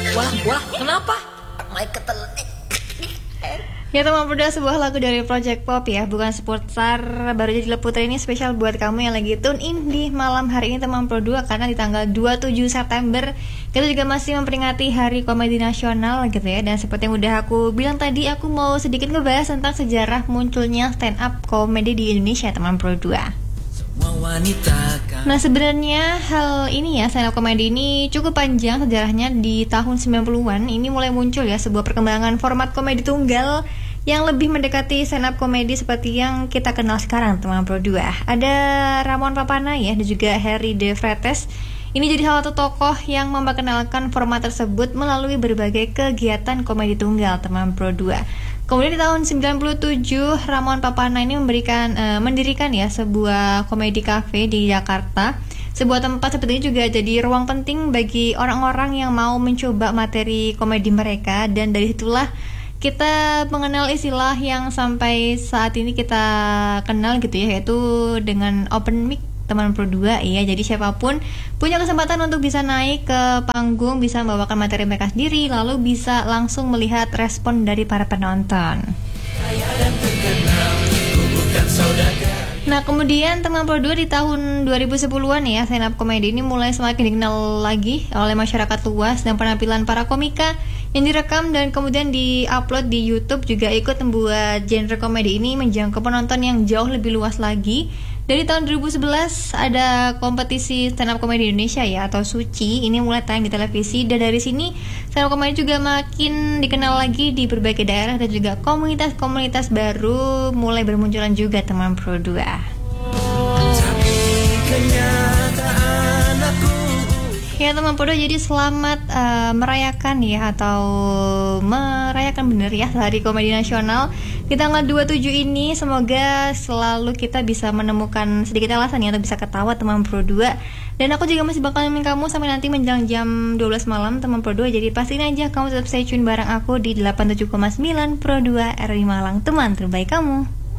Wah, kenapa? Mike ketelik. Ya teman berdua, sebuah lagu dari Project Pop ya, bukan seputar baru jadi Putri. Ini spesial buat kamu yang lagi tune in di malam hari ini teman berdua, karena di tanggal 27 September kita juga masih memperingati Hari Komedi Nasional gitu ya. Dan seperti yang udah aku bilang tadi, aku mau sedikit ngebahas tentang sejarah munculnya stand up komedi di Indonesia teman berdua. Nah sebenarnya hal ini ya, stand up comedy ini cukup panjang sejarahnya. Di tahun 90-an ini mulai muncul ya sebuah perkembangan format komedi tunggal yang lebih mendekati stand up comedy seperti yang kita kenal sekarang teman berdua. Ada Ramon Papana ya, dan juga Harry De Vretes. Ini jadi salah satu tokoh yang memperkenalkan format tersebut melalui berbagai kegiatan komedi tunggal teman berdua. Kemudian di tahun 97 Ramon Papana ini mendirikan ya sebuah komedi cafe di Jakarta. Sebuah tempat seperti ini juga jadi ruang penting bagi orang-orang yang mau mencoba materi komedi mereka. Dan dari situlah kita mengenal istilah yang sampai saat ini kita kenal gitu ya, yaitu dengan open mic teman berdua. Iya, jadi siapapun punya kesempatan untuk bisa naik ke panggung, bisa membawakan materi mereka sendiri, lalu bisa langsung melihat respon dari para penonton. Nah kemudian teman berdua, di tahun 2010-an ya, stand up comedy ini mulai semakin dikenal lagi oleh masyarakat luas, dan penampilan para komika yang direkam dan kemudian di-upload di YouTube juga ikut membuat genre komedi ini menjangkau penonton yang jauh lebih luas lagi. Dari tahun 2011 ada kompetisi stand up comedy Indonesia ya, atau SUCI, ini mulai tayang di televisi, dan dari sini stand up comedy juga makin dikenal lagi di berbagai daerah, dan juga komunitas-komunitas baru mulai bermunculan juga teman berdua. Ya teman Podo, jadi selamat merayakan ya, atau merayakan bener ya Hari Komedi Nasional di tanggal 27 ini. Semoga selalu kita bisa menemukan sedikit alasan ya untuk bisa ketawa teman Pro 2. Dan aku juga masih bakal nemenin kamu sampai nanti menjelang jam 12 malam teman Pro 2. Jadi pastiin aja kamu tetap stay tune bareng aku di 87,9 Pro 2 RRI Malang, teman terbaik kamu.